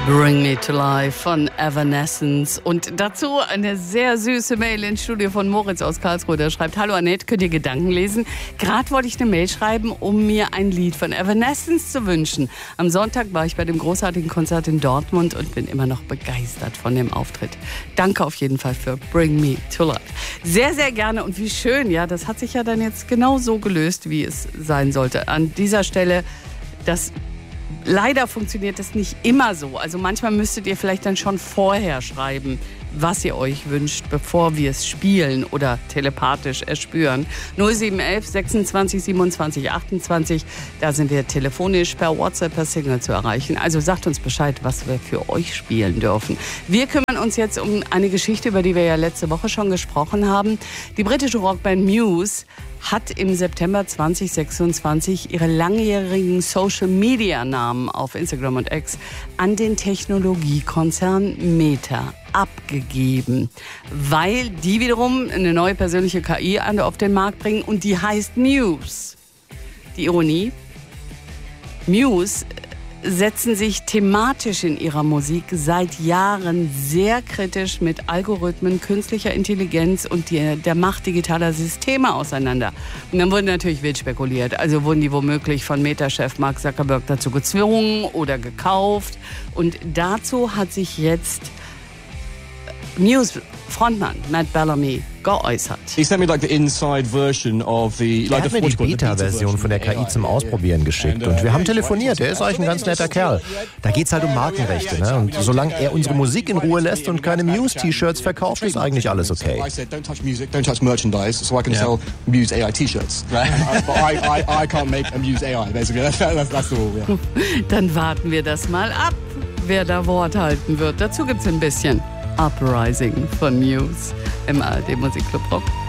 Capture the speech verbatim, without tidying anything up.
Bring Me to Life von Evanescence. Und dazu eine sehr süße Mail ins Studio von Moritz aus Karlsruhe. Der schreibt: Hallo Annette, könnt ihr Gedanken lesen? Gerade wollte ich eine Mail schreiben, um mir ein Lied von Evanescence zu wünschen. Am Sonntag war ich bei dem großartigen Konzert in Dortmund und bin immer noch begeistert von dem Auftritt. Danke auf jeden Fall für Bring Me to Life. Sehr, sehr gerne und wie schön, ja, das hat sich ja dann jetzt genau so gelöst, wie es sein sollte. An dieser Stelle, das Leider funktioniert das nicht immer so. Also manchmal müsstet ihr vielleicht dann schon vorher schreiben, was ihr euch wünscht, bevor wir es spielen oder telepathisch erspüren. null sieben eins eins sechsundzwanzig siebenundzwanzig achtundzwanzig, da sind wir telefonisch, per WhatsApp, per Signal zu erreichen. Also sagt uns Bescheid, was wir für euch spielen dürfen. Wir kümmern uns jetzt um eine Geschichte, über die wir ja letzte Woche schon gesprochen haben. Die britische Rockband Muse hat im September zwanzig sechsundzwanzig ihre langjährigen Social-Media-Namen auf Instagram und X an den Technologiekonzern Meta abgegeben, weil die wiederum eine neue persönliche K I auf den Markt bringen und die heißt Muse. Die Ironie: Muse setzen sich thematisch in ihrer Musik seit Jahren sehr kritisch mit Algorithmen, künstlicher Intelligenz und die, der Macht digitaler Systeme auseinander. Und dann wurde natürlich wild spekuliert. Also wurden die womöglich von Meta-Chef Mark Zuckerberg dazu gezwungen oder gekauft. Und dazu hat sich jetzt Muse-Frontmann Matt Bellamy geäußert. Er hat mir die Beta-Version von der K I zum Ausprobieren geschickt und wir haben telefoniert. Er ist eigentlich ein ganz netter Kerl. Da geht's halt um Markenrechte, ne? Und solange er unsere Musik in Ruhe lässt und keine Muse-T-Shirts verkauft, ist eigentlich alles okay. Dann warten wir das mal ab, wer da Wort halten wird. Dazu gibt's ein bisschen Uprising von Muse im A R D Musikclub Rock.